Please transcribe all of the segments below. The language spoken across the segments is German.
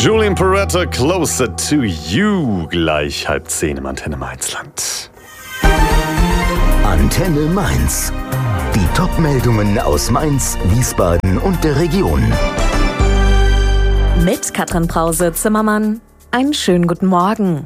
Julian Peretta, Closer to You. Gleich 9:30 im Antenne Mainzland. Antenne Mainz. Die Top-Meldungen aus Mainz, Wiesbaden und der Region. Mit Katrin Brause-Zimmermann. Einen schönen guten Morgen.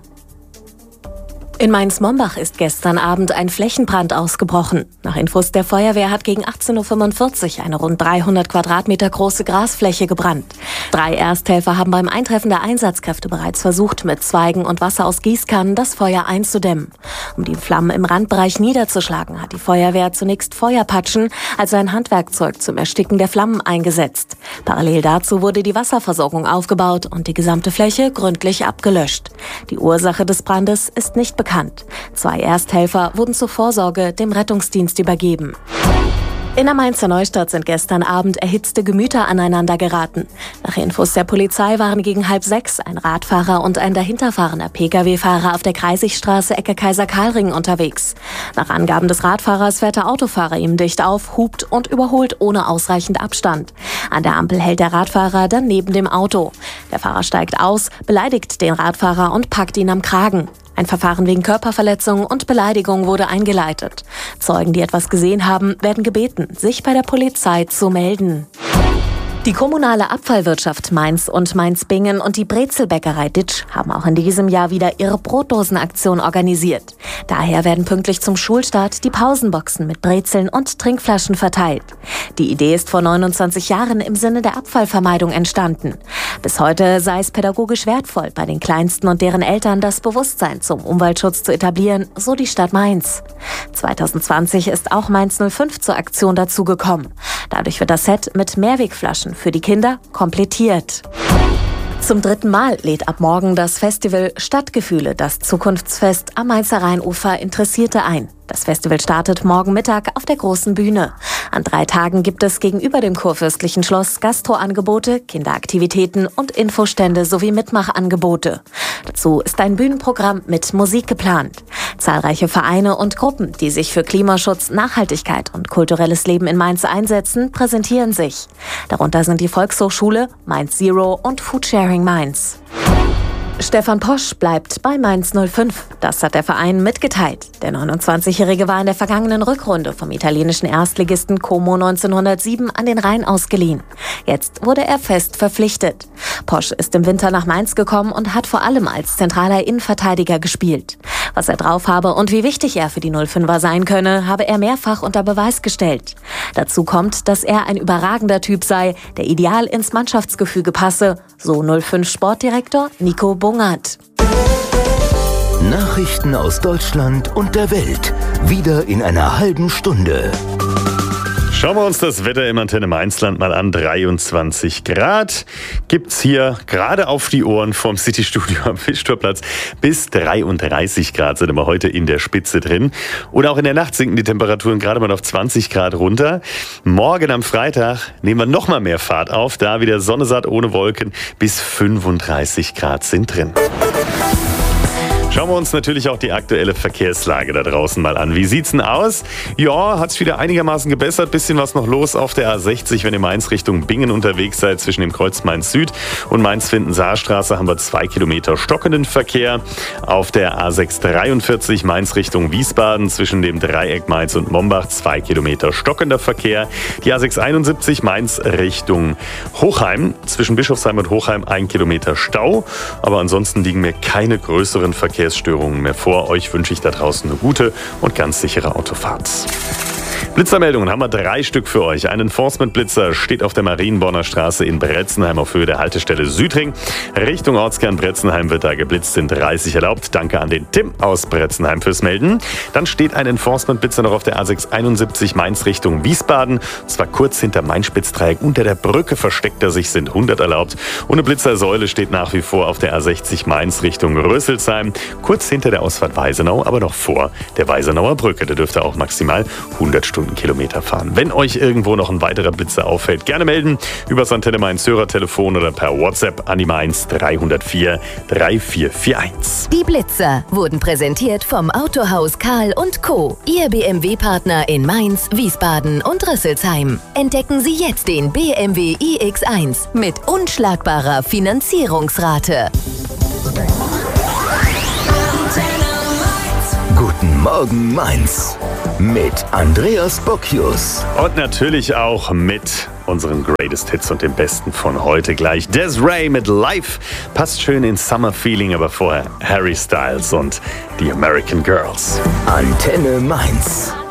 In Mainz-Mombach ist gestern Abend ein Flächenbrand ausgebrochen. Nach Infos der Feuerwehr hat gegen 18:45 Uhr eine rund 300 Quadratmeter große Grasfläche gebrannt. 3 Ersthelfer haben beim Eintreffen der Einsatzkräfte bereits versucht, mit Zweigen und Wasser aus Gießkannen das Feuer einzudämmen. Um die Flammen im Randbereich niederzuschlagen, hat die Feuerwehr zunächst Feuerpatschen, also ein Handwerkzeug zum Ersticken der Flammen, eingesetzt. Parallel dazu wurde die Wasserversorgung aufgebaut und die gesamte Fläche gründlich abgelöscht. Die Ursache des Brandes ist nicht bekannt. 2 Ersthelfer wurden zur Vorsorge dem Rettungsdienst übergeben. In der Mainzer Neustadt sind gestern Abend erhitzte Gemüter aneinander geraten. Nach Infos der Polizei waren gegen 5:30 ein Radfahrer und ein dahinterfahrender Pkw-Fahrer auf der Kreisigstraße Ecke Kaiser-Karl-Ring unterwegs. Nach Angaben des Radfahrers fährt der Autofahrer ihm dicht auf, hupt und überholt ohne ausreichend Abstand. An der Ampel hält der Radfahrer dann neben dem Auto. Der Fahrer steigt aus, beleidigt den Radfahrer und packt ihn am Kragen. Ein Verfahren wegen Körperverletzung und Beleidigung wurde eingeleitet. Zeugen, die etwas gesehen haben, werden gebeten, sich bei der Polizei zu melden. Die kommunale Abfallwirtschaft Mainz und Mainz-Bingen und die Brezelbäckerei Ditsch haben auch in diesem Jahr wieder ihre Brotdosenaktion organisiert. Daher werden pünktlich zum Schulstart die Pausenboxen mit Brezeln und Trinkflaschen verteilt. Die Idee ist vor 29 Jahren im Sinne der Abfallvermeidung entstanden. Bis heute sei es pädagogisch wertvoll, bei den Kleinsten und deren Eltern das Bewusstsein zum Umweltschutz zu etablieren, so die Stadt Mainz. 2020 ist auch Mainz 05 zur Aktion dazugekommen. Dadurch wird das Set mit Mehrwegflaschen für die Kinder komplettiert. Zum 3. Mal lädt ab morgen das Festival Stadtgefühle, das Zukunftsfest am Mainzer Rheinufer, Interessierte ein. Das Festival startet morgen Mittag auf der großen Bühne. An 3 Tagen gibt es gegenüber dem Kurfürstlichen Schloss Gastroangebote, Kinderaktivitäten und Infostände sowie Mitmachangebote. Dazu ist ein Bühnenprogramm mit Musik geplant. Zahlreiche Vereine und Gruppen, die sich für Klimaschutz, Nachhaltigkeit und kulturelles Leben in Mainz einsetzen, präsentieren sich. Darunter sind die Volkshochschule, Mainz Zero und Foodsharing Mainz. Stefan Posch bleibt bei Mainz 05. Das hat der Verein mitgeteilt. Der 29-Jährige war in der vergangenen Rückrunde vom italienischen Erstligisten Como 1907 an den Rhein ausgeliehen. Jetzt wurde er fest verpflichtet. Posch ist im Winter nach Mainz gekommen und hat vor allem als zentraler Innenverteidiger gespielt. Was er drauf habe und wie wichtig er für die 05er sein könne, habe er mehrfach unter Beweis gestellt. Dazu kommt, dass er ein überragender Typ sei, der ideal ins Mannschaftsgefüge passe, so 05 Sportdirektor Nico Bungert. Nachrichten aus Deutschland und der Welt. Wieder in einer halben Stunde. Schauen wir uns das Wetter im Antenne Mainzland mal an. 23 Grad gibt's hier gerade auf die Ohren vom Citystudio am Fischtorplatz. Bis 33 Grad sind wir heute in der Spitze drin. Und auch in der Nacht sinken die Temperaturen gerade mal auf 20 Grad runter. Morgen am Freitag nehmen wir noch mal mehr Fahrt auf. Da wieder Sonne satt ohne Wolken. Bis 35 Grad sind drin. Schauen wir uns natürlich auch die aktuelle Verkehrslage da draußen mal an. Wie sieht's denn aus? Ja, hat's wieder einigermaßen gebessert. Bisschen was noch los auf der A60, wenn ihr Mainz Richtung Bingen unterwegs seid. Zwischen dem Kreuz Mainz Süd und Mainz-Findensaarstraße haben wir 2 Kilometer stockenden Verkehr. Auf der A643 Mainz Richtung Wiesbaden zwischen dem Dreieck Mainz und Mombach 2 Kilometer stockender Verkehr. Die A671 Mainz Richtung Hochheim zwischen Bischofsheim und Hochheim 1 Kilometer Stau. Aber ansonsten liegen mir keine größeren Verkehrsstörungen mehr vor. Euch wünsche ich da draußen eine gute und ganz sichere Autofahrt. Blitzermeldungen haben wir 3 Stück für euch. Ein Enforcement-Blitzer steht auf der Marienborner Straße in Bretzenheim auf Höhe der Haltestelle Südring. Richtung Ortskern Bretzenheim wird da geblitzt, sind 30 erlaubt. Danke an den Tim aus Bretzenheim fürs Melden. Dann steht ein Enforcement-Blitzer noch auf der A671 Mainz Richtung Wiesbaden. Und zwar kurz hinter Main-Spitz-Dreieck. Unter der Brücke versteckt er sich, sind 100 erlaubt. Und eine Blitzersäule steht nach wie vor auf der A60 Mainz Richtung Rösselsheim. Kurz hinter der Ausfahrt Weisenau, aber noch vor der Weisenauer Brücke. Da dürfte auch maximal 100 Stundenkilometer Stundenkilometer fahren. Wenn euch irgendwo noch ein weiterer Blitzer auffällt, gerne melden übers Antenne Mainz Hörertelefon oder per WhatsApp an die Mainz 304 3441. Die Blitzer wurden präsentiert vom Autohaus Karl & Co., Ihr BMW-Partner in Mainz, Wiesbaden und Rüsselsheim. Entdecken Sie jetzt den BMW iX1 mit unschlagbarer Finanzierungsrate. Guten Morgen Mainz mit Andreas Bocchius. Und natürlich auch mit unseren Greatest Hits und dem Besten von heute gleich. Des'ree mit Life passt schön ins Summer Feeling, aber vorher Harry Styles und die American Girls. Antenne Mainz.